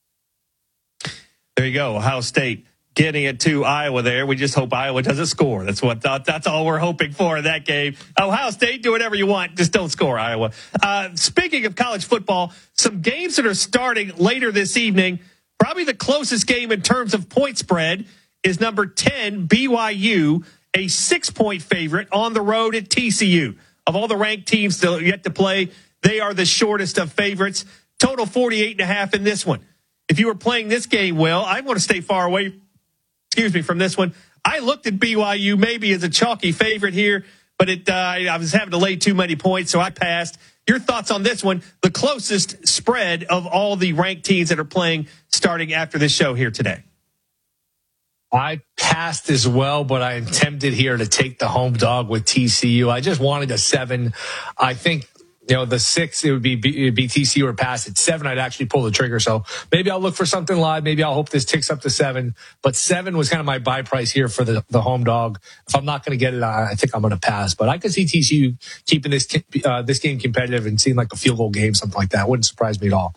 There you go. Ohio State getting it to Iowa there. We just hope Iowa doesn't score. That's all we're hoping for in that game. Ohio State, do whatever you want. Just don't score, Iowa. Speaking of college football, some games that are starting later this evening. Probably the closest game in terms of point spread is number 10, BYU, a 6-point favorite on the road at TCU. Of all the ranked teams still yet to play, they are the shortest of favorites. Total 48.5 in this one. If you were playing this game, Will, I want to stay far away from this one. I looked at BYU maybe as a chalky favorite here, but I was having to lay too many points, so I passed. Your thoughts on this one, the closest spread of all the ranked teams that are playing starting after this show here today? I passed as well, but I am tempted here to take the home dog with TCU. I just wanted a 7. I think, the 6, it would be TCU or pass. At 7, I'd actually pull the trigger. So maybe I'll look for something live. Maybe I'll hope this ticks up to 7. But 7 was kind of my buy price here for the home dog. If I'm not going to get it, I think I'm going to pass. But I could see TCU keeping this game competitive and seeing like a field goal game, something like that. Wouldn't surprise me at all.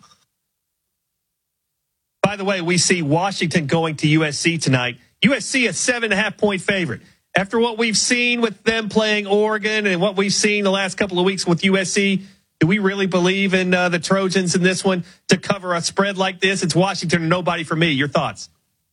By the way, we see Washington going to USC tonight. USC a 7.5-point favorite. After what we've seen with them playing Oregon and what we've seen the last couple of weeks with USC, do we really believe in the Trojans in this one to cover a spread like this? It's Washington or nobody for me. Your thoughts?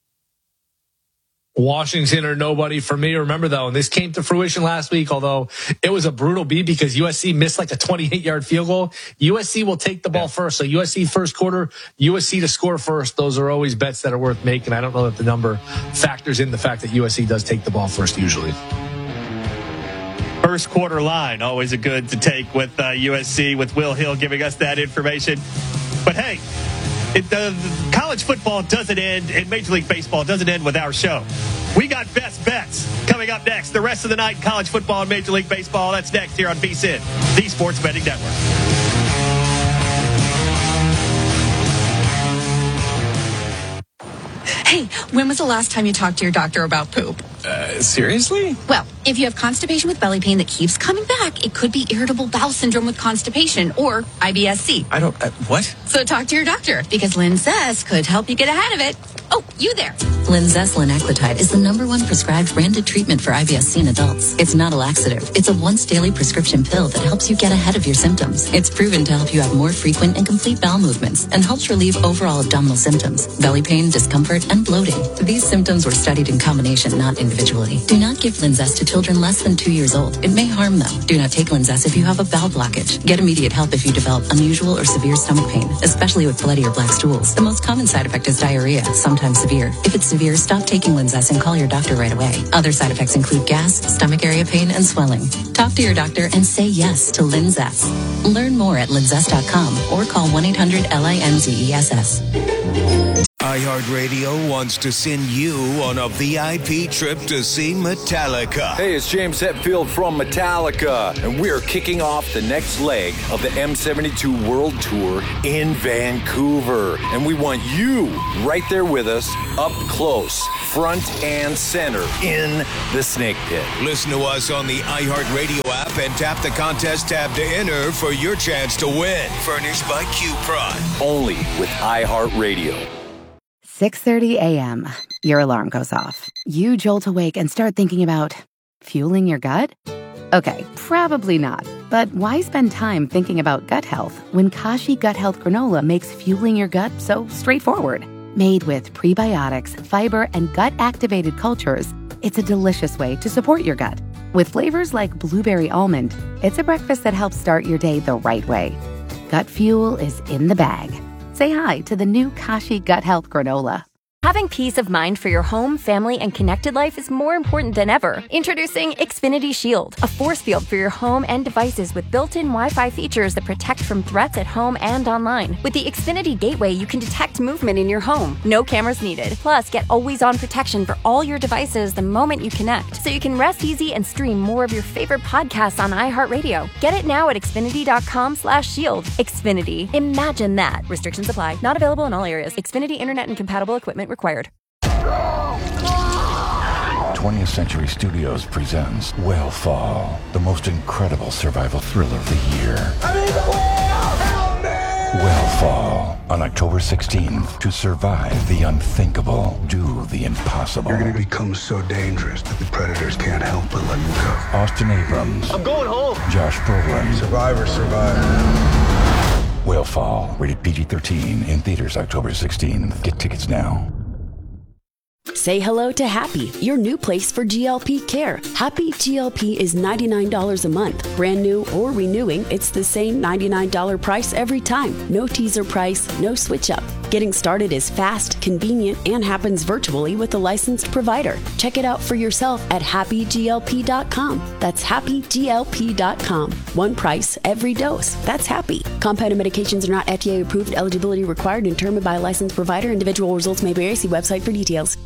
Washington or nobody for me. Remember, though, and this came to fruition last week, although it was a brutal beat because USC missed like a 28-yard field goal. USC will take the ball first. So USC first quarter, USC to score first. Those are always bets that are worth making. I don't know that the number factors in the fact that USC does take the ball first usually. First quarter line, always a good to take with USC, with Will Hill giving us that information. But hey, college football doesn't end, and Major League Baseball doesn't end with our show. We got best bets coming up next. The rest of the night in college football and Major League Baseball. That's next here on VSiN, the Sports Betting Network. Hey, when was the last time you talked to your doctor about poop? Seriously? Well, if you have constipation with belly pain that keeps coming back, it could be irritable bowel syndrome with constipation or IBS-C. What? So talk to your doctor because Linzess could help you get ahead of it. Oh, you there. Linzess linaclotide is the #1 prescribed branded treatment for IBS-C in adults. It's not a laxative. It's a once daily prescription pill that helps you get ahead of your symptoms. It's proven to help you have more frequent and complete bowel movements and helps relieve overall abdominal symptoms, belly pain, discomfort, and bloating. These symptoms were studied in combination, not individually. individually. Do not give Linzess to children less than 2 years old. It may harm them. Do not take Linzess if you have a bowel blockage. Get immediate help if you develop unusual or severe stomach pain, especially with bloody or black stools. The most common side effect is diarrhea, sometimes severe. If it's severe, stop taking Linzess and call your doctor right away. Other side effects include gas, stomach area pain, and swelling. Talk to your doctor and say yes to Linzess. Learn more at linzess.com or call 1-800-LINZESS. iHeartRadio wants to send you on a VIP trip to see Metallica. Hey, it's James Hetfield from Metallica, and we're kicking off the next leg of the M72 World Tour in Vancouver. And we want you right there with us, up close, front and center, in the Snake Pit. Listen to us on the iHeartRadio app and tap the contest tab to enter for your chance to win. Furnished by Q-Prime. Only with iHeartRadio. 6:30 a.m. Your alarm goes off. You jolt awake and start thinking about fueling your gut? Okay, probably not. But why spend time thinking about gut health when Kashi Gut Health Granola makes fueling your gut so straightforward? Made with prebiotics, fiber, and gut-activated cultures, it's a delicious way to support your gut. With flavors like blueberry almond, it's a breakfast that helps start your day the right way. Gut fuel is in the bag. Say hi to the new Kashi Gut Health Granola. Having peace of mind for your home, family, and connected life is more important than ever. Introducing Xfinity Shield, a force field for your home and devices with built-in Wi-Fi features that protect from threats at home and online. With the Xfinity Gateway, you can detect movement in your home. No cameras needed. Plus, get always-on protection for all your devices the moment you connect, so you can rest easy and stream more of your favorite podcasts on iHeartRadio. Get it now at Xfinity.com/shield. Xfinity. Imagine that. Restrictions apply. Not available in all areas. Xfinity Internet and compatible equipment required. 20th Century Studios presents Whalefall, the most incredible survival thriller of the year. Whalefall, on October 16th. To survive the unthinkable, do the impossible. You're going to become so dangerous that the predators can't help but let you go. Austin Abrams. I'm going home. Josh Brolin. Survivor, survivor. Whalefall, rated PG-13, in theaters October 16th. Get tickets now. Say hello to Happy, your new place for GLP care. Happy GLP is $99 a month. Brand new or renewing, it's the same $99 price every time. No teaser price, no switch up. Getting started is fast, convenient, and happens virtually with a licensed provider. Check it out for yourself at happyglp.com. That's happyglp.com. One price, every dose. That's Happy. Compounded medications are not FDA approved. Eligibility required and determined by a licensed provider. Individual results may vary. See website for details.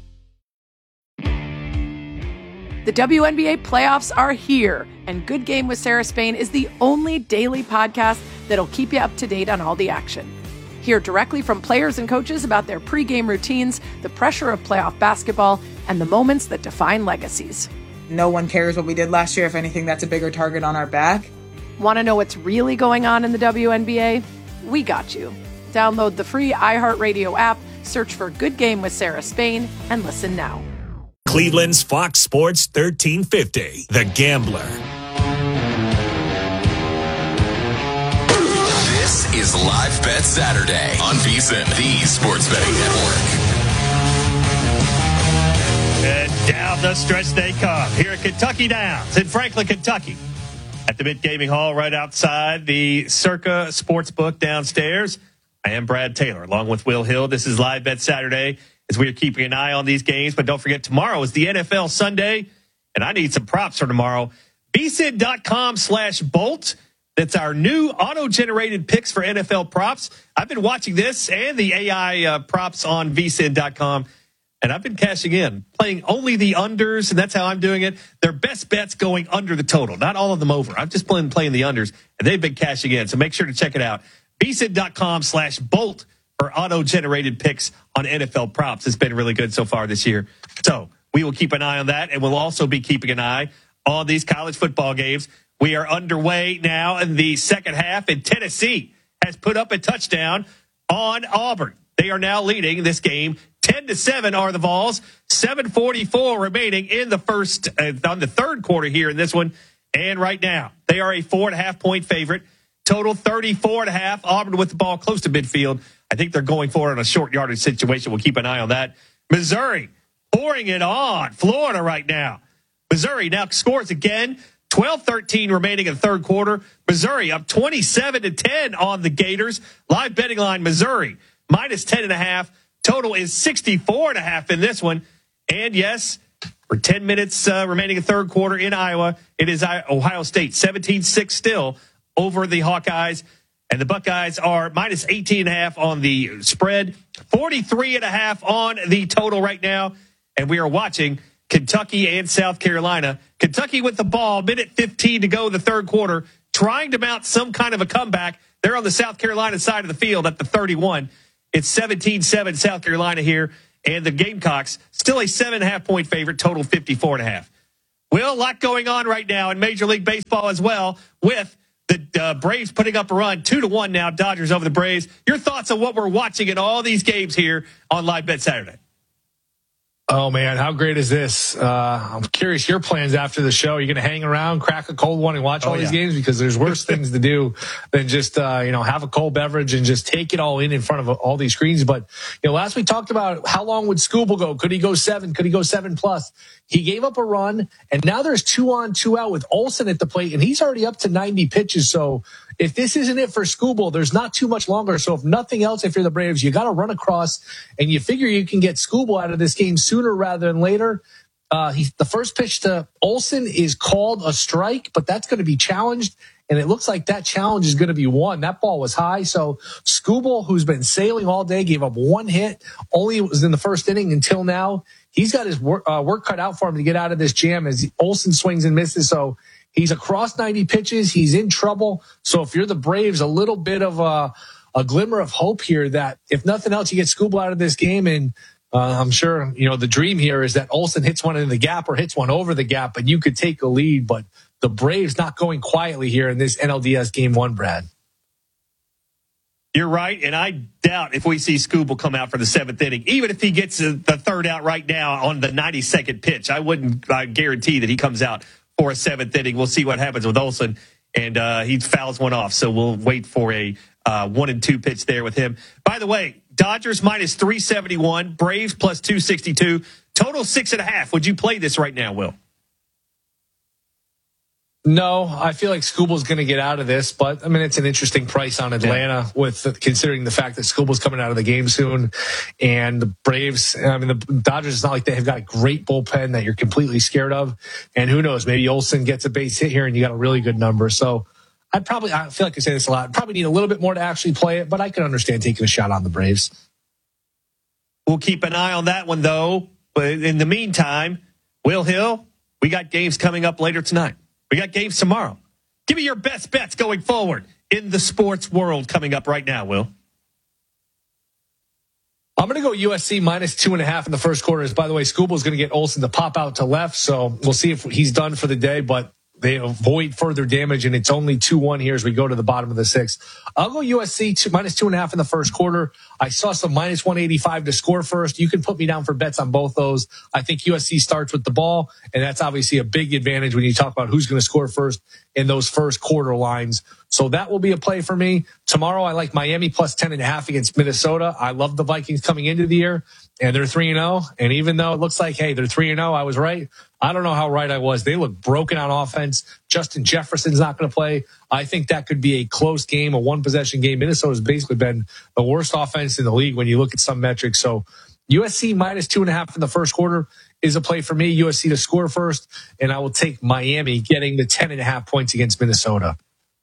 The WNBA playoffs are here, and Good Game with Sarah Spain is the only daily podcast that'll keep you up to date on all the action. Hear directly from players and coaches about their pregame routines, the pressure of playoff basketball, and the moments that define legacies. No one cares what we did last year. If anything, that's a bigger target on our back. Want to know what's really going on in the WNBA? We got you. Download the free iHeartRadio app, search for Good Game with Sarah Spain, and listen now. Cleveland's Fox Sports 1350, The Gambler. This is Live Bet Saturday on VSiN, the Sports Betting Network. And down the stretch they come here at Kentucky Downs in Franklin, Kentucky. At the Mint Gaming Hall right outside the Circa Sportsbook downstairs. I am Brad Taylor along with Will Hill. This is Live Bet Saturday as we are keeping an eye on these games. But don't forget, tomorrow is the NFL Sunday, and I need some props for tomorrow. VSiN.com/Bolt. That's our new auto-generated picks for NFL props. I've been watching this and the AI props on VSiN.com, and I've been cashing in, playing only the unders, and that's how I'm doing it. Their best bets going under the total, not all of them over. I'm just playing the unders, and they've been cashing in. So make sure to check it out. VSiN.com/Bolt for auto-generated picks on NFL props. It's been really good so far this year. So we will keep an eye on that, and we'll also be keeping an eye on these college football games. We are underway now in the second half, and Tennessee has put up a touchdown on Auburn. They are now leading this game 10-7 are the Vols. 7:44 remaining in the third quarter here in this one. And right now, they are a 4.5-point favorite. Total 34.5. Auburn with the ball close to midfield. I think they're going for it on a short yardage situation. We'll keep an eye on that. Missouri pouring it on Florida right now. Missouri now scores again. 12-13 remaining in the third quarter. Missouri up 27-10 on the Gators. Live betting line, Missouri minus 10.5. Total is 64.5 in this one. And yes, for 10 minutes remaining in the third quarter in Iowa, it is Ohio State 17-6 still over the Hawkeyes. And the Buckeyes are minus 18.5 on the spread, 43.5 on the total right now. And we are watching Kentucky and South Carolina. Kentucky with the ball, minute 15 to go in the third quarter, trying to mount some kind of a comeback. They're on the South Carolina side of the field at the 31. It's 17-7 South Carolina here, and the Gamecocks still a 7.5 point favorite, total 54.5. Well, a lot going on right now in Major League Baseball as well, with the Braves putting up a run, 2-1 now, Dodgers over the Braves. Your thoughts on what we're watching in all these games here on Live Bet Saturday? Oh, man, how great is this? I'm curious your plans after the show. You're going to hang around, crack a cold one, and watch all these games? Because there's worse things to do than just, have a cold beverage and just take it all in front of all these screens. But, last we talked about how long would Skubal go? Could he go 7? Could he go 7+? He gave up a run, and now there's 2 on, 2 out with Olsen at the plate, and he's already up to 90 pitches. So if this isn't it for Skubal, there's not too much longer. So if nothing else, if you're the Braves, you got to run across, and you figure you can get Skubal out of this game sooner rather than later. The first pitch to Olsen is called a strike, but that's going to be challenged, and it looks like that challenge is going to be won. That ball was high, so Skubal, who's been sailing all day, gave up 1 hit. Only was in the first inning until now. He's got his work cut out for him to get out of this jam as Olsen swings and misses. So he's across 90 pitches. He's in trouble. So if you're the Braves, a little bit of a glimmer of hope here that if nothing else, you get Skubal out of this game. And I'm sure, the dream here is that Olsen hits one in the gap or hits one over the gap, and you could take a lead. But the Braves not going quietly here in this NLDS Game 1, Brad. You're right, and I doubt if we see Skubal come out for the 7th inning, even if he gets the third out right now on the 92nd pitch. I wouldn't guarantee that he comes out for a 7th inning. We'll see what happens with Olsen, and he fouls one off. So we'll wait for a 1-2 pitch there with him. By the way, Dodgers minus 371, Braves plus 262, total 6.5. Would you play this right now, Will? No, I feel like Skubal's going to get out of this, but it's an interesting price on Atlanta with considering the fact that Skubal's coming out of the game soon, and the Braves. The Dodgers. It's not like they have got a great bullpen that you're completely scared of, and who knows, maybe Olsen gets a base hit here and you got a really good number. So I feel like I say this a lot. I'd probably need a little bit more to actually play it, but I can understand taking a shot on the Braves. We'll keep an eye on that one though. But in the meantime, Will Hill, we got games coming up later tonight. We got games tomorrow. Give me your best bets going forward in the sports world coming up right now, Will. I'm going to go USC minus 2.5 in the first quarter. By the way, Skubal's going to get Olsen to pop out to left, so we'll see if he's done for the day, but they avoid further damage, and it's only 2-1 here as we go to the bottom of the 6th. I'll go USC minus 2.5 in the first quarter. I saw some minus 185 to score first. You can put me down for bets on both those. I think USC starts with the ball, and that's obviously a big advantage when you talk about who's going to score first in those first quarter lines. So that will be a play for me. Tomorrow, I like Miami plus 10.5 against Minnesota. I love the Vikings coming into the year, and they're 3-0. And even though it looks like, hey, they're 3-0, I was right. I don't know how right I was. They look broken on offense. Justin Jefferson's not going to play. I think that could be a close game, a one-possession game. Minnesota's basically been the worst offense in the league when you look at some metrics. So USC minus 2.5 in the first quarter is a play for me. USC to score first, and I will take Miami getting the 10.5 points against Minnesota.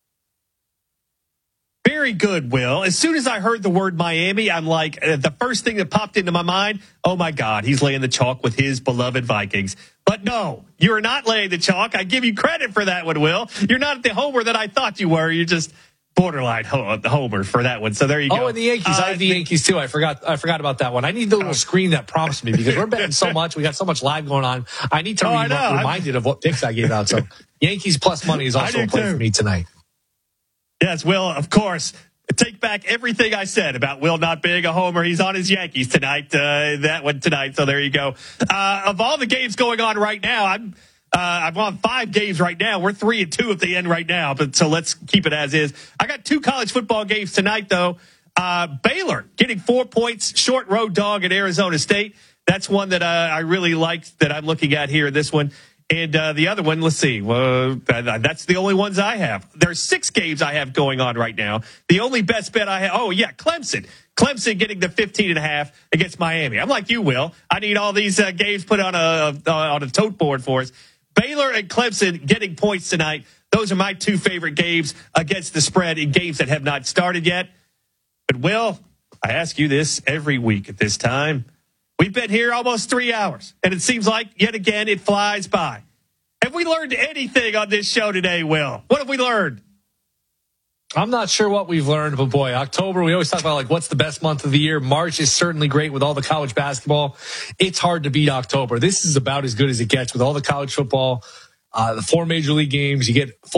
Very good, Will. As soon as I heard the word Miami, I'm like, the first thing that popped into my mind, oh my God, he's laying the chalk with his beloved Vikings. But no, you're not laying the chalk. I give you credit for that one, Will. You're not the homer that I thought you were. You're just borderline homer for that one. So there you go. Oh, and the Yankees. I have the Yankees too. I forgot about that one. I need the little screen that prompts me because we're betting so much. We got so much live going on. I need to be reminded of what picks I gave out. So Yankees plus money is also a play for me tonight. Yes, Will, of course. Take back everything I said about Will not being a homer. He's on his Yankees tonight, that one tonight. So there you go. Of all the games going on right now, I'm on 5 games right now. We're 3-2 at the end right now. But so let's keep it as is. I got 2 college football games tonight, though. Baylor getting 4 points, short road dog at Arizona State. That's one that I really like that I'm looking at here, this one. And the other one, let's see. That's the only ones I have. There's 6 games I have going on right now. The only best bet I have, Clemson. Clemson getting the 15.5 against Miami. I'm like you, Will. I need all these games put on a tote board for us. Baylor and Clemson getting points tonight. Those are my 2 favorite games against the spread in games that have not started yet. But, Will, I ask you this every week at this time. We've been here almost 3 hours, and it seems like, yet again, it flies by. Have we learned anything on this show today, Will? What have we learned? I'm not sure what we've learned, but boy, October, we always talk about what's the best month of the year. March is certainly great with all the college basketball. It's hard to beat October. This is about as good as it gets with all the college football, the 4 major league games. You get